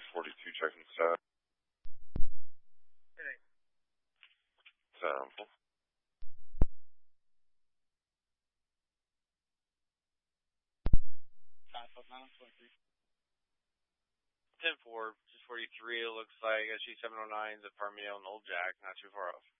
642 checking stat. Sample. Ten 4, just 43. It looks like SG 709 is at Farmingdale and Old Jack, not too far off.